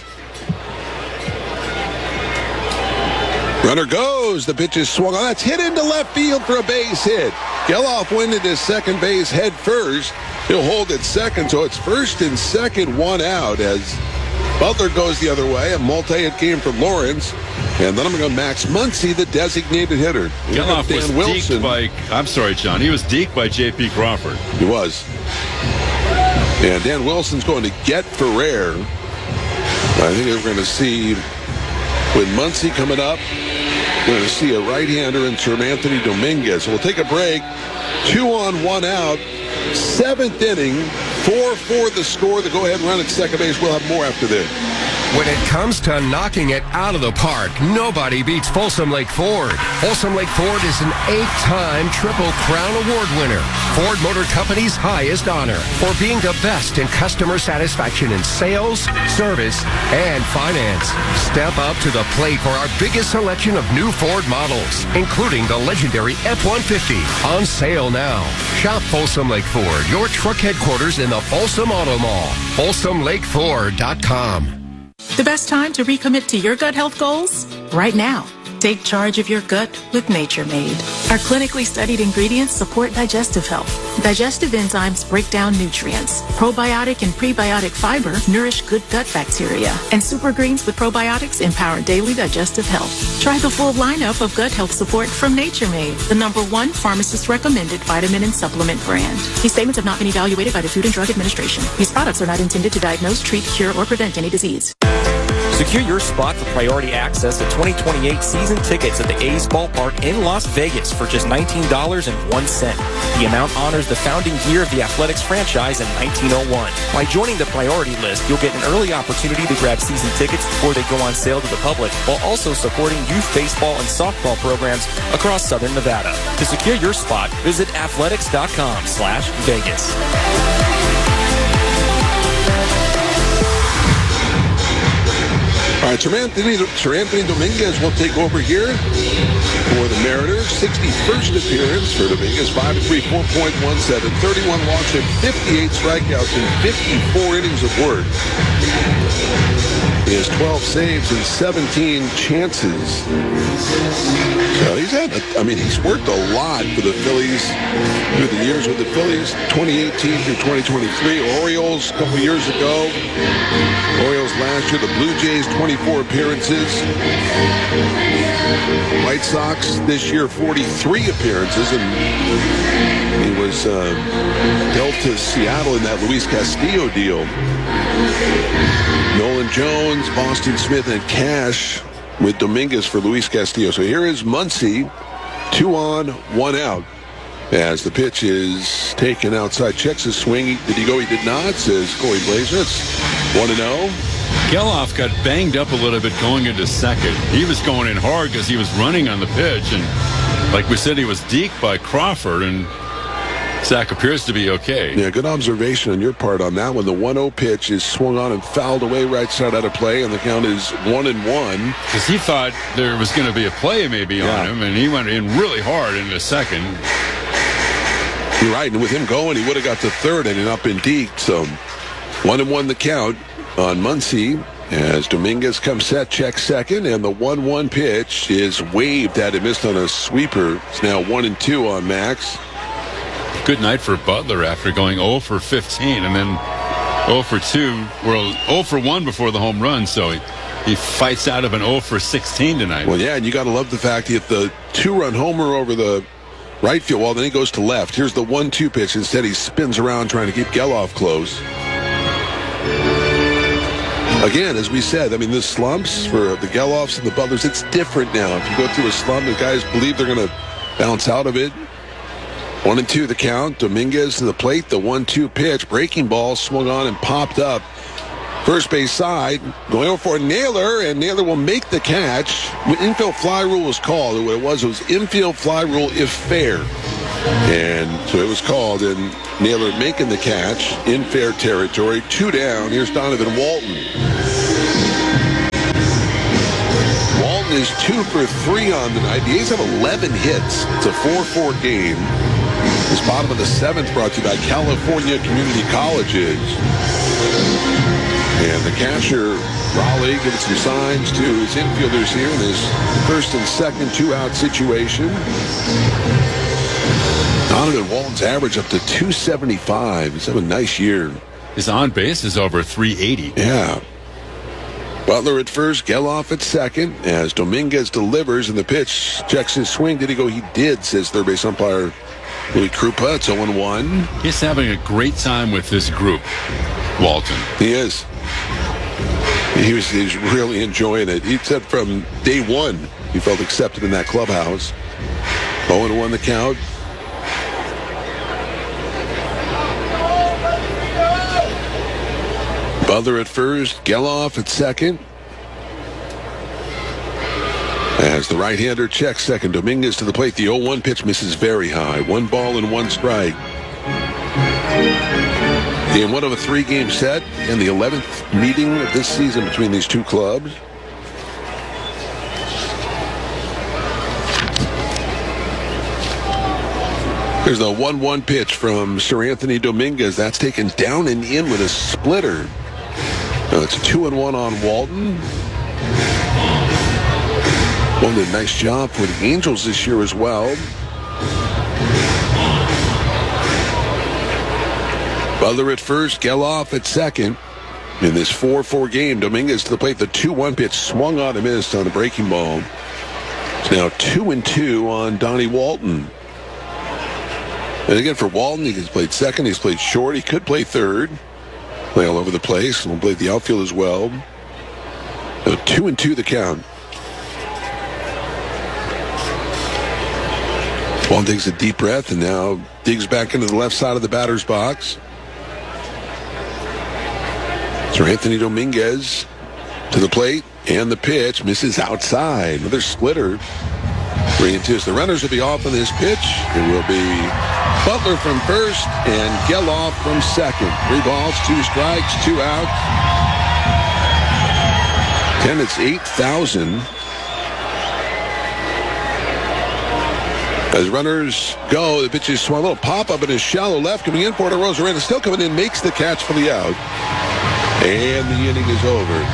Runner goes. The pitch is swung on. That's hit into left field for a base hit. Geloff went into second base head first. He'll hold at second, so it's first and second, one out as Butler goes the other way. A multi-hit game for Lawrence. And then I'm going to go Max Muncy, the designated hitter. Geloff was Wilson. deked by, I'm sorry, John, he was deked by J P Crawford. He was. And Dan Wilson's going to get Ferrer. I think we're going to see, with Muncy coming up, we're going to see a right-hander in Sir Anthony Dominguez. We'll take a break. Two on, one out. Seventh inning. four four the score. The go-ahead run at second base. We'll have more after this. When it comes to knocking it out of the park, nobody beats Folsom Lake Ford. Folsom Lake Ford is an eight-time Triple Crown Award winner, Ford Motor Company's highest honor, for being the best in customer satisfaction in sales, service, and finance. Step up to the plate for our biggest selection of new Ford models, including the legendary F one fifty, on sale now. Shop Folsom Lake Ford, your truck headquarters in the Folsom Auto Mall. Folsom Lake Ford dot com. The best time to recommit to your gut health goals? Right now. Take charge of your gut with Nature Made. Our clinically studied ingredients support digestive health. Digestive enzymes break down nutrients. Probiotic and prebiotic fiber nourish good gut bacteria. And super greens with probiotics empower daily digestive health. Try the full lineup of gut health support from Nature Made, the number one pharmacist-recommended vitamin and supplement brand. These statements have not been evaluated by the Food and Drug Administration. These products are not intended to diagnose, treat, cure, or prevent any disease. Secure your spot for priority access to twenty twenty-eight season tickets at the A's Ballpark in Las Vegas for just nineteen dollars and one cent. The amount honors the founding year of the Athletics franchise in nineteen oh one. By joining the priority list, you'll get an early opportunity to grab season tickets before they go on sale to the public, while also supporting youth baseball and softball programs across Southern Nevada. To secure your spot, visit athletics.com slash Vegas. All right, Sir Anthony, Sir Anthony Dominguez will take over here for the Mariners. sixty-first appearance for Dominguez. five to three, four point one seven, thirty-one walks and fifty-eight strikeouts in fifty-four innings of work. He has twelve saves and seventeen chances. So he's had, a, I mean, he's worked a lot for the Phillies through the years with the Phillies, twenty eighteen through twenty twenty-three. Orioles a couple years ago. Orioles last year. The Blue Jays, twenty-four appearances. White Sox this year, forty-three appearances. And he was uh, dealt to Seattle in that Luis Castillo deal. Nolan Jones, Boston Smith, and Cash with Dominguez for Luis Castillo. So here is Muncy, two on, one out. As the pitch is taken outside, checks his swing. Did he go? He did not, says Corey Blazer. It's one and oh. Geloff got banged up a little bit going into second. He was going in hard because he was running on the pitch. And like we said, he was deked by Crawford. And Zach appears to be okay. Yeah, good observation on your part on that one. The one oh pitch is swung on and fouled away right side out of play, and the count is one and one. Because he thought there was going to be a play maybe yeah. on him, and he went in really hard in the second. You're right, and with him going, he would have got to third and up in deked. So one and one the count on Muncy as Dominguez comes set, checks second, and the one one pitch is waved at him, missed on a sweeper. It's now one and two on Max. Good night for Butler after going oh for fifteen and then oh for two. Well, oh for one before the home run, so he, he fights out of an oh for sixteen tonight. Well, yeah, and you got to love the fact he hit the two-run homer over the right field wall, then he goes to left. Here's the one two pitch. Instead, he spins around trying to keep Geloff close. Again, as we said, I mean, the slumps for the Geloffs and the Butlers, it's different now. If you go through a slump, the guys believe they're going to bounce out of it. One and two the count. Dominguez to the plate. The one two pitch. Breaking ball swung on and popped up First base side, going over for Naylor, and Naylor will make the catch. Infield fly rule was called. What it was, it was infield fly rule if fair. And so it was called, and Naylor making the catch in fair territory. Two down. Here's Donovan Walton. Walton is two for three on the night. The A's have eleven hits. It's a four four game. This bottom of the seventh brought to you by California Community Colleges. And the catcher, Raleigh, giving some signs to his infielders here in this first and second two-out situation. Donovan Walton's average up to two seventy-five. He's having a nice year. His on-base is over three eighty. Yeah. Butler at first, Geloff at second, as Dominguez delivers, and the pitch checks his swing. Did he go? He did, says third base umpire Louis Krupa. It's oh and one. He's having a great time with this group, Walton. He is. He was he's really enjoying it. He said from day one he felt accepted in that clubhouse. oh and one the count. Butler at first, Geloff at second. As the right-hander checks second, Dominguez to the plate. The oh one pitch misses very high. One ball and one strike. In one of a three-game set in the eleventh meeting of this season between these two clubs. There's the one one pitch from Sir Anthony Dominguez. That's taken down and in with a splitter. Now it's a two and one on Walton. Walton did a nice job for the Angels this year as well. Butler at first, Geloff at second. In this four four game, Dominguez to the plate. The two one pitch swung on and missed on a breaking ball. It's now two and two on Donnie Walton. And again, for Walton, he's played second. He's played short. He could play third. Play all over the place. He'll play the outfield as well. So two and two the count. Walton takes a deep breath and now digs back into the left side of the batter's box. Sir Anthony Dominguez to the plate, and the pitch misses outside. Another splitter. Three and two. So the runners will be off on this pitch. It will be Butler from first and Geloff from second. Three balls, two strikes, two outs. Ten, it's eight thousand. As runners go, the pitch is swung. A little pop-up in his shallow left. Coming in for it, Rosarena still coming in, makes the catch for the out. And the inning is over.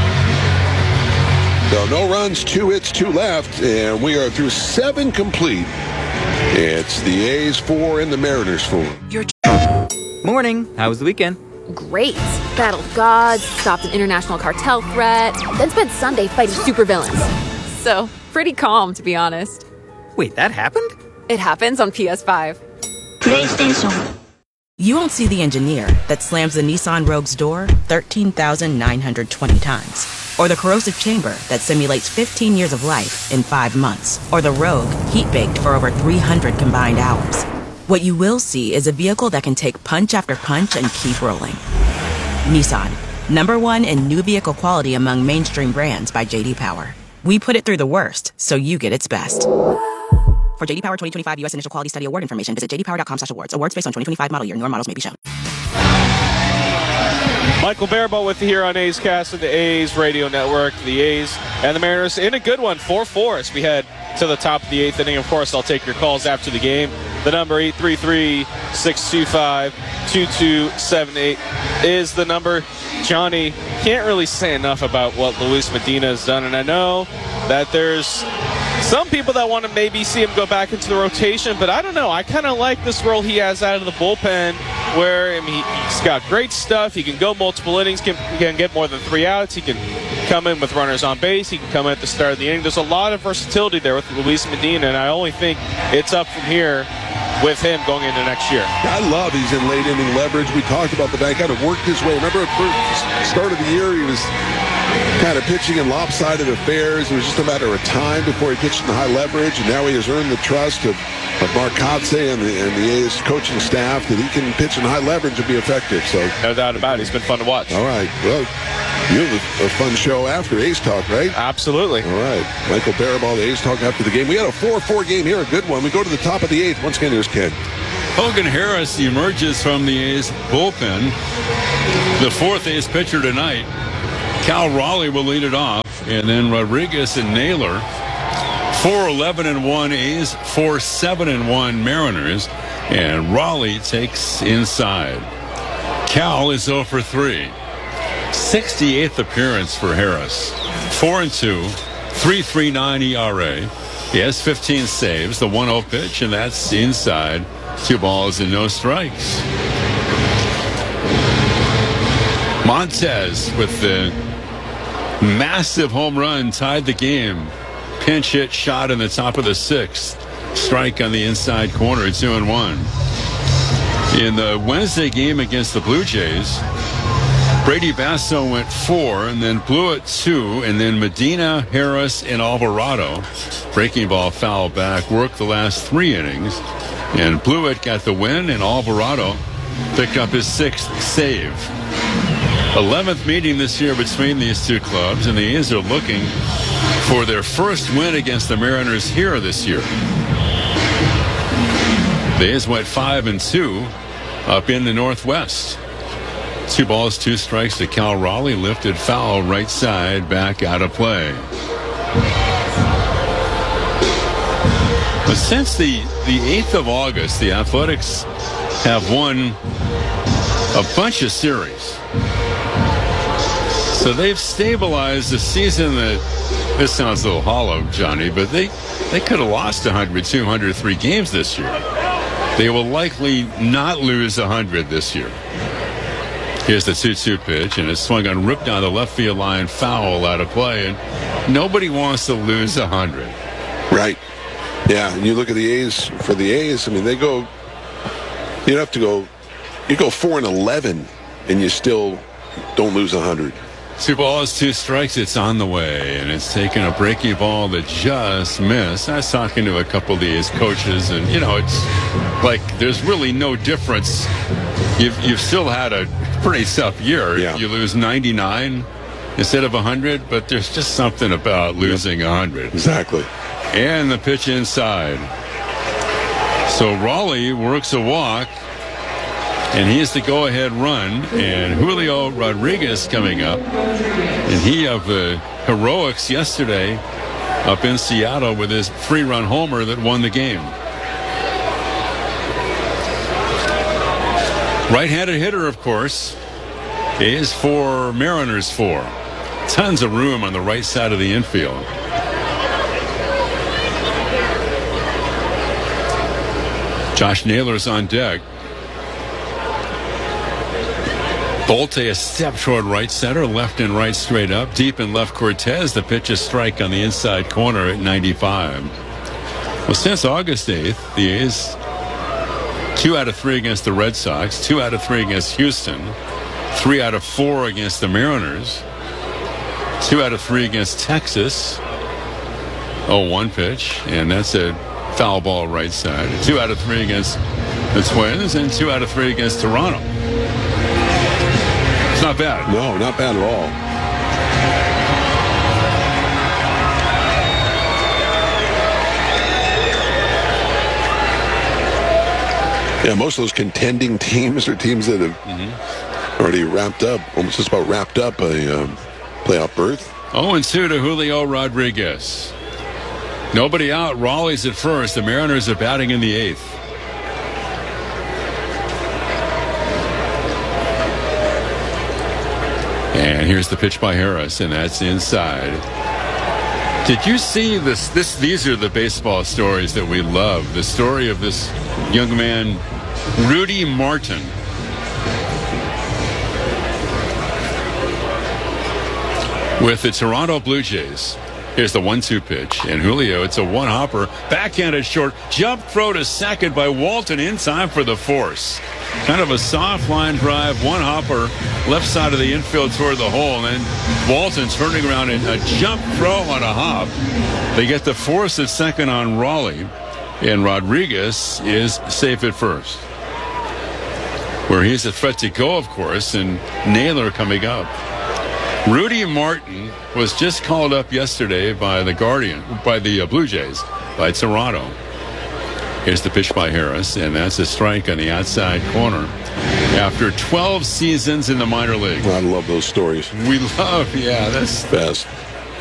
So no runs, two hits, two left, and we are through seven complete. It's the A's four and the Mariners four. Morning. How was the weekend? Great. Battled gods, stopped an international cartel threat, then spent Sunday fighting supervillains. So, pretty calm, to be honest. Wait, that happened? It happens on P S five. PlayStation. You won't see the engineer that slams the Nissan Rogue's door thirteen thousand nine hundred twenty times. Or the corrosive chamber that simulates fifteen years of life in five months. Or the Rogue heat-baked for over three hundred combined hours. What you will see is a vehicle that can take punch after punch and keep rolling. Nissan, number one in new vehicle quality among mainstream brands by J D Power. We put it through the worst, so you get its best. For J D Power twenty twenty-five U S Initial Quality Study Award information, visit j d power dot com slash awards. Awards based on twenty twenty-five model year. Newer models may be shown. Michael Barabo with you here on A's Cast and the A's Radio Network. The A's and the Mariners in a good one, four four as we head to the top of the eighth inning. Of course, I'll take your calls after the game. The number eight three three, six two five, two two seven eight is the number. Johnny, can't really say enough about what Luis Medina has done, and I know that there's some people that want to maybe see him go back into the rotation, but I don't know. I kind of like this role he has out of the bullpen where I mean, he's got great stuff. He can go multiple innings, can, he can get more than three outs. He can come in with runners on base. He can come in at the start of the inning. There's a lot of versatility there with Luis Medina, and I only think it's up from here with him going into next year. I love he's in late inning leverage. We talked about the back. Kind of worked his way. Remember at first start of the year, he was kind of pitching in lopsided affairs. It was just a matter of time before he pitched in high leverage, and now he has earned the trust of, of Mark Kotze and the, and the A's coaching staff that he can pitch in high leverage and be effective. So no doubt about it. He's been fun to watch. All right. Well, you have a, a fun show after A's Talk, right? Absolutely. All right. Michael Barabal, the A's Talk after the game. We had a four four game here, a good one. We go to the top of the eighth. Once again, here's Ken. Hogan Harris emerges from the A's bullpen. The fourth A's pitcher tonight. Cal Raleigh will lead it off, and then Rodriguez and Naylor. four eleven and one A's, four seven and one Mariners, and Raleigh takes inside. Cal is oh for three. sixty-eighth appearance for Harris. four and two, three point three nine E R A. He has fifteen saves, the one oh pitch, and that's inside. Two balls and no strikes. Montez with the massive home run tied the game. Pinch hit shot in the top of the sixth. Strike on the inside corner, two and one. In the Wednesday game against the Blue Jays, Brady Basso went four, and then Blewett two, and then Medina, Harris, and Alvarado. Breaking ball foul back, worked the last three innings, and Blewett got the win, and Alvarado picked up his sixth save. eleventh meeting this year between these two clubs, and the A's are looking for their first win against the Mariners here this year. The A's went five and two up in the Northwest. Two balls, two strikes to Cal Raleigh, lifted foul right side, back out of play. But since the, the eighth of August, the Athletics have won a bunch of series. So they've stabilized the season that, this sounds a little hollow, Johnny, but they, they could have lost one hundred, two hundred, three games this year. They will likely not lose one hundred this year. Here's the two two pitch, and it's swung on, ripped down the left field line, foul out of play, and nobody wants to lose one hundred. Right. Yeah, and you look at the A's, for the A's, I mean, they go, you have to go, you go four and eleven, and you still don't lose one hundred. Two balls, two strikes, it's on the way, and it's taking a breaking ball that just missed. I was talking to a couple of these coaches, and, you know, it's like there's really no difference. You've, you've still had a pretty tough year. Yeah. You lose ninety-nine instead of one hundred, but there's just something about losing one hundred. Exactly. And the pitch inside. So Raleigh works a walk, and he is the go-ahead run, and Julio Rodriguez coming up, and he of the heroics yesterday up in Seattle with his three-run homer that won the game. Right-handed hitter, of course, is for Mariners four. Tons of room on the right side of the infield. Josh Naylor's on deck. Bolte a step toward right center, left and right straight up. Deep in left Cortez, the pitch is strike on the inside corner at ninety-five. Well, since August eighth, the A's two out of three against the Red Sox, two out of three against Houston, three out of four against the Mariners, two out of three against Texas. Oh, one pitch, and that's a foul ball right side. Two out of three against the Twins, and two out of three against Toronto. It's not bad. No, not bad at all. Yeah, most of those contending teams are teams that have mm-hmm. already wrapped up, almost just about wrapped up a um, playoff berth. oh and two to Julio Rodriguez. Nobody out. Raleigh's at first. The Mariners are batting in the eighth. And here's the pitch by Harris, and that's inside. Did you see this? This these are the baseball stories that we love. The story of this young man, Rudy Martin. With the Toronto Blue Jays. Here's the one two pitch. And Julio, it's a one-hopper. Backhanded short. Jump throw to second by Walton in time for the force. Kind of a soft line drive. One-hopper left side of the infield toward the hole. And then Walton turning around and a jump throw on a hop. They get the force at second on Raleigh. And Rodriguez is safe at first, where he's a threat to go, of course, and Naylor coming up. Rudy Martin was just called up yesterday by the Guardian, by the uh, Blue Jays, by Toronto. Here's the pitch by Harris, and that's a strike on the outside corner. After twelve seasons in the minor league. I love those stories. We love, yeah, that's best.